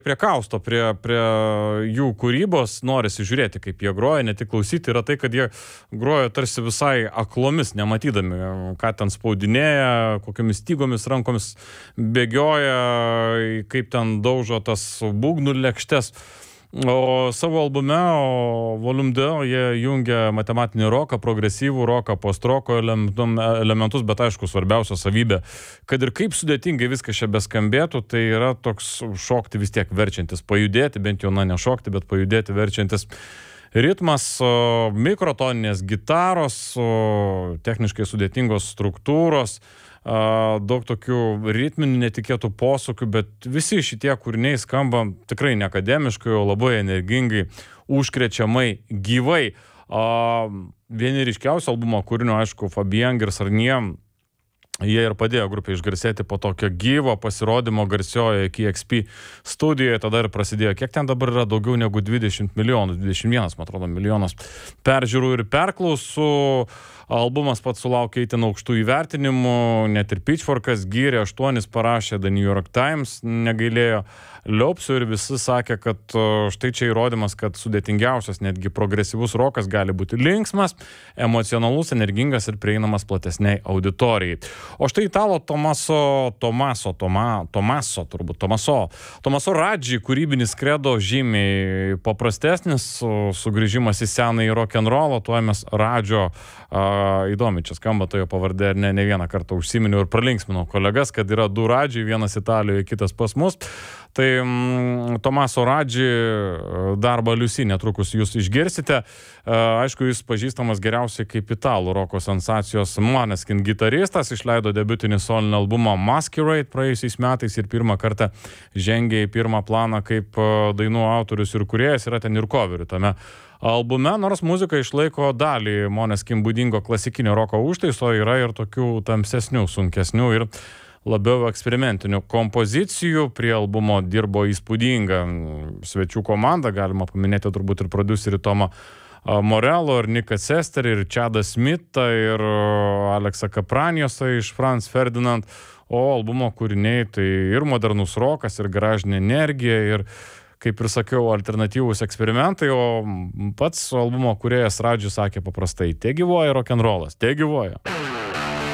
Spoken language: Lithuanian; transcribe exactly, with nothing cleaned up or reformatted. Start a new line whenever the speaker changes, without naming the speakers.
Prie kausto, prie, prie jų kūrybos norisi žiūrėti, kaip jie groja, ne tik klausyti, yra tai, kad jie groja tarsi visai aklomis, nematydami, ką ten spaudinėja, kokiamis stygomis rankomis bėgioja, kaip ten daužo tas būgnų lėkštes. O savo albume, o Volume du, jie jungia matematinį roką, progresyvų roką, post-roko elementus, bet aišku, svarbiausia savybė, kad ir kaip sudėtingai viskas čia beskambėtų, tai yra toks šokti vis tiek verčiantis, pajudėti, bent jau, na, ne šokti, bet pajudėti verčiantis ritmas, mikrotoninės gitaros, techniškai sudėtingos struktūros, daug tokių ritminių netikėtų posūkių, bet visi šitie kūriniai skamba tikrai ne akademiškai, o labai energingai, užkrečiamai, gyvai. Vieni ryškiausių albumo kūrinio, aišku, Fabien Gersarnie, jie ir padėjo grupė išgarsėti po tokio gyvo pasirodymo garsioje K X P studijoje, tada ir prasidėjo, kiek ten dabar yra daugiau negu dvidešimt milijonų, dvidešimt vienas, man atrodo, milijonas peržiūrų ir perklausų. Albumas pats sulaukė itin aukštų įvertinimų, net ir Pitchforkas gyrė, aštuonis parašė, The New York Times negailėjo liaupsių ir visi sakė, kad štai čia įrodymas, kad sudėtingiausias, netgi progresyvus rokas gali būti linksmas, emocionalus, energingas ir prieinamas platesniai auditorijai. O štai italo Tomaso, Tomaso, Toma, Tomaso, turbūt Tomaso, Tomaso Radži kūrybinis kredo žymiai paprastesnis, sugrįžimas į senąjį rock'n'rollą, tuo mes Radžio uh, įdomi, čia skamba to jo pavardė, ne, ne vieną kartą užsiminiau ir pralinksminau kolegas, kad yra du Radžiai, vienas Italijoje, kitas pas mus. Tai mm, Tomaso Radži darbą Liusi netrukus jūs išgirsite. Aišku, jis pažįstamas geriausiai kaip italų roko sensacijos Måneskin gitaristas, išleido debiutinį solinį albumą Masquerade praėjusiais metais ir pirmą kartą žengė į pirmą planą kaip dainų autorius ir kūrėjas, yra ten ir coverių tame albume, nors muzika išlaiko dalį Måneskin būdingo klasikinio roko užtaiso, yra ir tokių tamsesnių, sunkesnių ir labiau eksperimentinių kompozicijų. Prie albumo dirbo įspūdinga svečių komanda, galima paminėti turbūt ir prodiuserį Tomą Morello, ir Niką Cesterį, ir Čadą Smitą, ir Aleksą Kapranjosą iš Franz Ferdinand, o albumo kūriniai tai ir modernus rokas, ir garažinė energija, ir, kaip ir sakiau, alternatyvūs eksperimentai, o pats albumo kūrėjas Radži sakė paprastai, te gyvoja rock'n'rollas, te gyvoja.